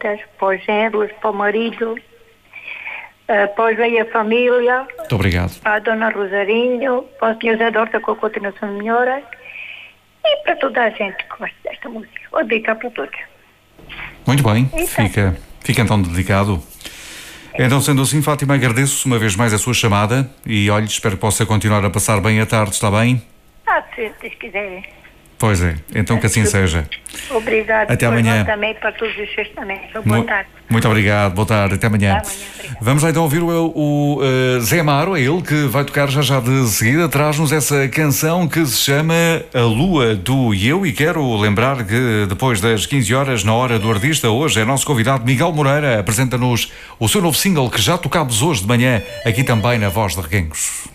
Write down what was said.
netas, para os genros, para o marido, para a família. Muito obrigado. Para a Dona Rosarinho, para o Sr. Zé Dorta, com a continuação de melhoras, e para toda a gente que gosta desta música. Vou dedicar para todos. Muito bem, Então. fica então dedicado. Então, sendo assim, Fátima, agradeço uma vez mais a sua chamada e, olhe, espero que possa continuar a passar bem a tarde, está bem? Se vocês quiserem. Pois é, então que assim seja. Obrigado. Até amanhã. Também para todos os seus também. Boa tarde. Muito obrigado, boa tarde, até amanhã. Até amanhã, obrigado. Vamos lá então ouvir o Zé Amaro, é ele que vai tocar já de seguida, traz-nos essa canção que se chama A Lua do Eu, e quero lembrar que depois das 15 horas, na Hora do Artista, hoje é nosso convidado Miguel Moreira, apresenta-nos o seu novo single que já tocámos hoje de manhã, aqui também na Voz de Reguengos.